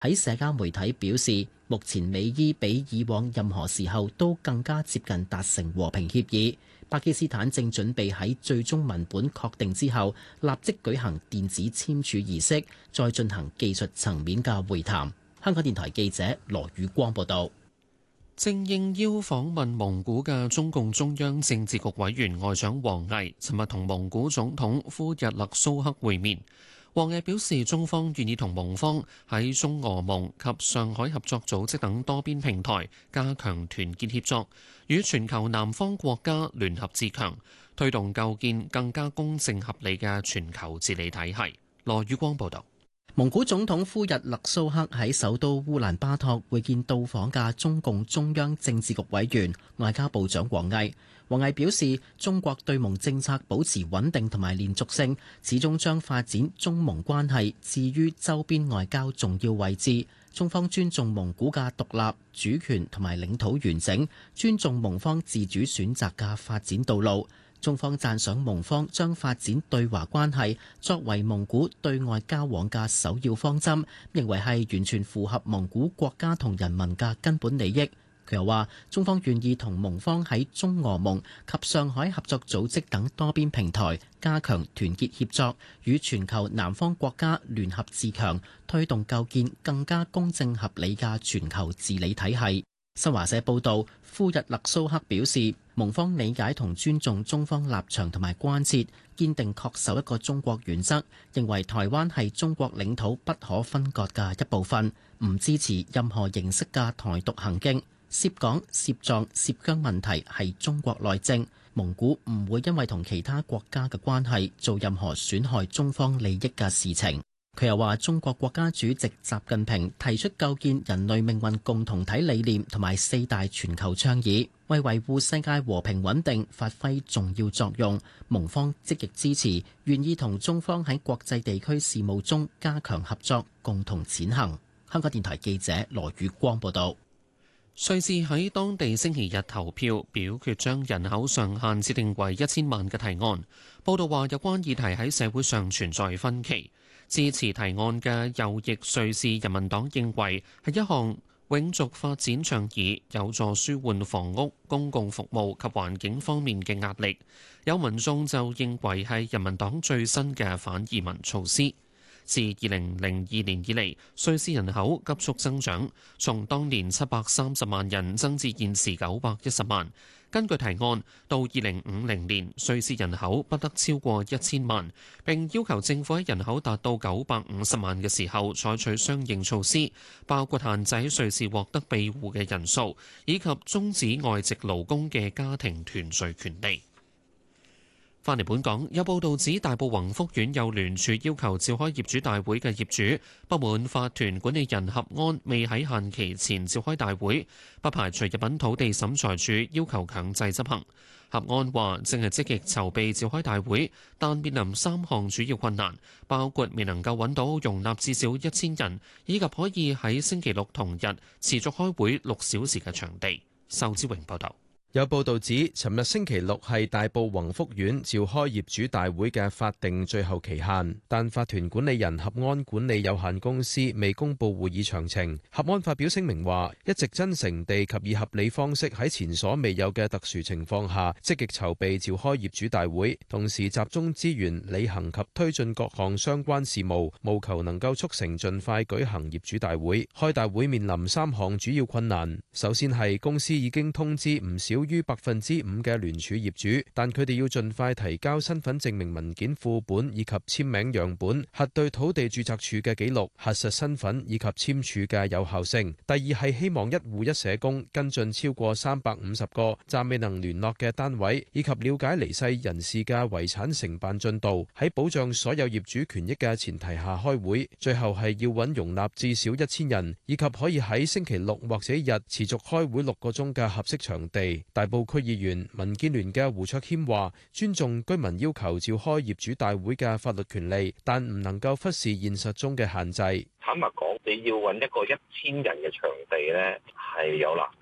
喺社交媒體表示，目前美伊比以往任何時候都更加接近達成和平協議。巴基斯坦正準備喺最終文本確定之後，立即舉行電子簽署儀式，再進行技術層面嘅會談。香港電台記者羅宇光報道。 正應邀訪問蒙古嘅中共中央政治局委員外長王毅，尋日同蒙古總統呼日勒蘇克會面。王毅表示，中方願意同蒙方喺中俄蒙及上海合作組織等多邊平台加強團結協作，與全球南方國家聯合自強，推動構建更加公正合理嘅全球治理體系。羅宇光報道。 蒙古總統呼日勒蘇克喺首都烏蘭巴托會見到訪嘅中共中央政治局委員外交部長王毅。王毅表示，中國對蒙政策保持穩定同埋連續性，始終將發展中蒙關係置於周邊外交重要位置。中方尊重蒙古嘅獨立、主權同埋領土完整，尊重蒙方自主選擇嘅發展道路。中方讚賞蒙方將發展對華關係作為蒙古對外交往嘅首要方針，認為係完全符合蒙古國家同人民嘅根本利益。佢又話，中方願意同蒙方喺中俄蒙及上海合作組織等多邊平台加強團結協作，與全球南方國家聯合自強，推動構建更加公正合理嘅全球治理體系。新華社報道，呼日勒蘇克表示，蒙方理解同尊重中方立場同埋關切，堅定恪守一個中國原則，認為台灣係中國領土不可分割嘅一部分，唔支持任何形式嘅台獨行徑。涉港、涉藏、涉疆問題係中國內政，蒙古唔會因為同其他國家嘅關係做任何損害中方利益嘅事情。佢又話，中國國家主席習近平提出構建人類命運共同體理念同埋四大全球倡議，為維護世界和平穩定發揮重要作用。蒙方積極支持，願意同中方喺國際地區事務中加強合作，共同前行。香港電台記者羅宇光報道。 瑞士喺當地星期日投票表決將人口上限設定為1000萬嘅提案。報道話，有關議題喺社會上存在分歧。支持提案嘅右翼瑞士人民黨認為係一項永續發展倡議，有助舒緩房屋、公共服務及環境方面嘅壓力。有民眾就認為係人民黨最新嘅反移民措施。自2002年以嚟，瑞士人口急速增長，從當年730萬人增至現時910萬。根據提案，到2050年，瑞士人口不得超過1000萬，並要求政府喺人口達到950萬嘅時候採取相應措施，包括限制喺瑞士獲得庇護嘅人數，以及終止外籍勞工嘅家庭團聚權利。返嚟本港，有報道指大埔宏福苑有聯署要求召開業主大會嘅業主不滿法團管理人合安未喺限期前召開大會，不排除入稟土地審裁處要求強制執行。合安話正係積極籌備召開大會，但面臨3項主要困難，包括未能夠揾到容納至少1000人，以及可以喺星期六同日持續開會6小時嘅場地。仇志榮報導。 有報道指，尋日星期六係大埔宏福苑召開業主大會嘅法定最後期限，但法團管理人合安管理有限公司未公佈會議詳情。合安發表聲明話，一直真誠地及以合理方式喺前所未有嘅特殊情況下，積極籌備召開業主大會，同時集中資源履行及推進各項相關事務，務求能夠促成盡快舉行業主大會。開大會面臨3項主要困難，首先係公司已經通知唔少於5%嘅聯署業主，但佢哋要盡快提交身份證明文件副本以及簽名樣本，核對土地註冊處嘅記錄，核實身份以及簽署嘅有效性。第二係希望一戶一社工跟進超過350個暫未能聯絡嘅單位，以及了解離世人士嘅遺產承辦進度，喺保障所有業主權益嘅前提下開會。最後係要揾容納至少1000人，以及可以喺星期六或者日持續開會6個鐘嘅合適場地。大埔區議員民建聯嘅胡卓謙話：尊重居民要求召開業主大會嘅法律權利，但唔能夠忽視現實中嘅限制。 坦白講，你要揾一個1000人嘅場地呢，係有難度嘅。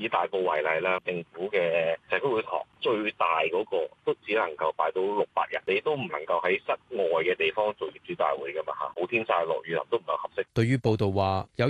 以大埔為例啦，政府嘅社區會堂最大嗰個都只能夠擺到600人，你都唔能夠喺室外嘅地方做業主大會㗎嘛嚇，好天曬落雨淋都唔夠合適。 對於報道話有